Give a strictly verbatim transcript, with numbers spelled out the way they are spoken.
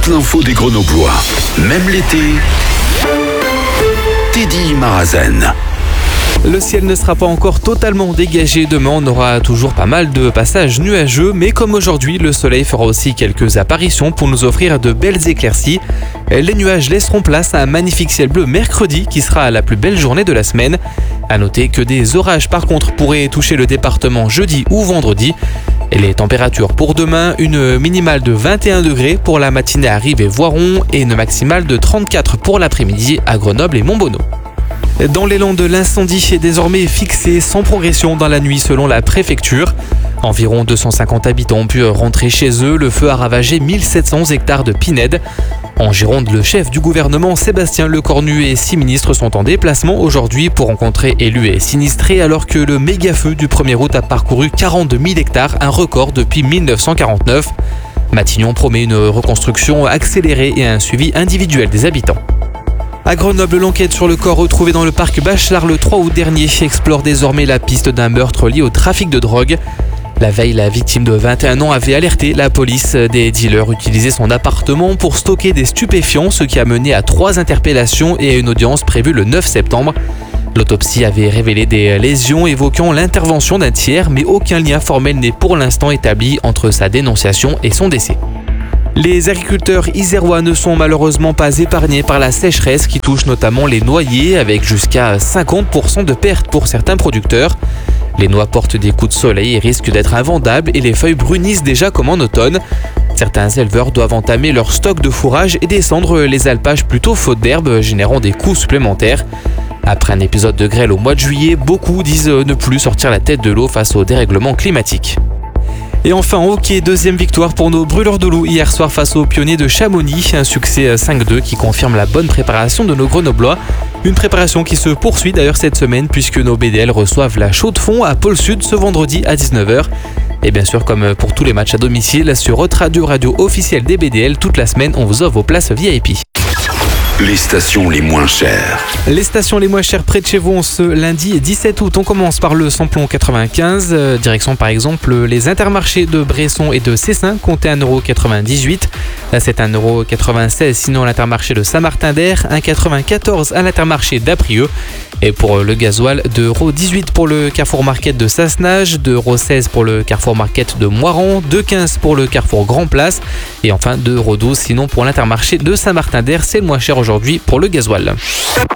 toute l'info des Grenoblois. Même l'été, Teddy Marazen. Le ciel ne sera pas encore totalement dégagé. Demain, on aura toujours pas mal de passages nuageux, mais comme aujourd'hui, le soleil fera aussi quelques apparitions pour nous offrir de belles éclaircies. Les nuages laisseront place à un magnifique ciel bleu mercredi, qui sera la plus belle journée de la semaine. À noter que des orages, par contre, pourraient toucher le département jeudi ou vendredi. Et les températures pour demain, une minimale de vingt et un degrés pour la matinée à Rives et Voiron et une maximale de trente-quatre pour l'après-midi à Grenoble et Montbonneau. Dans les Landes, l'incendie est désormais fixé sans progression dans la nuit selon la préfecture. Environ deux cent cinquante habitants ont pu rentrer chez eux. Le feu a ravagé mille sept cents hectares de pinèdes. En Gironde, le chef du gouvernement, Sébastien Lecornu, et six ministres sont en déplacement aujourd'hui pour rencontrer élus et sinistrés, alors que le méga-feu du premier août a parcouru quarante-deux mille hectares, un record depuis mille neuf cent quarante-neuf. Matignon promet une reconstruction accélérée et un suivi individuel des habitants. À Grenoble, l'enquête sur le corps retrouvé dans le parc Bachelard le trois août dernier explore désormais la piste d'un meurtre lié au trafic de drogue. La veille, la victime de vingt et un ans avait alerté la police. Des dealers utilisaient son appartement pour stocker des stupéfiants, ce qui a mené à trois interpellations et à une audience prévue le neuf septembre. L'autopsie avait révélé des lésions évoquant l'intervention d'un tiers, mais aucun lien formel n'est pour l'instant établi entre sa dénonciation et son décès. Les agriculteurs isérois ne sont malheureusement pas épargnés par la sécheresse qui touche notamment les noyers, avec jusqu'à cinquante pour cent de pertes pour certains producteurs. Les noix portent des coups de soleil et risquent d'être invendables et les feuilles brunissent déjà comme en automne. Certains éleveurs doivent entamer leur stock de fourrage et descendre les alpages plutôt faute d'herbe, générant des coûts supplémentaires. Après un épisode de grêle au mois de juillet, beaucoup disent ne plus sortir la tête de l'eau face au dérèglement climatique. Et enfin en hockey, deuxième victoire pour nos brûleurs de loup hier soir face aux pionniers de Chamonix. Un succès cinq deux qui confirme la bonne préparation de nos Grenoblois. Une préparation qui se poursuit d'ailleurs cette semaine puisque nos B D L reçoivent la Chaux-de-Fonds à Pôle Sud ce vendredi à dix-neuf heures. Et bien sûr, comme pour tous les matchs à domicile, sur Haute Radio, radio officielle des B D L, toute la semaine, on vous offre vos places V I P. Les stations les moins chères. Les stations les moins chères près de chez vous, ce lundi dix-sept août. On commence par le samplon quatre-vingt-quinze. Euh, direction par exemple les Intermarchés de Bresson et de Cessin, comptez un euro quatre-vingt-dix-huit. Là c'est un euro quatre-vingt-seize, sinon à l'Intermarché de Saint-Martin-d'Air, un euro quatre-vingt-quatorze à l'Intermarché d'Aprieux. Et pour le gasoil, deux euros dix-huit pour le Carrefour Market de Sassenage, deux euros seize pour le Carrefour Market de Moiran, deux euros quinze pour le Carrefour Grand Place et enfin deux euros douze sinon pour l'Intermarché de Saint-Martin-d'Air. C'est le moins cher aujourd'hui pour le gasoil.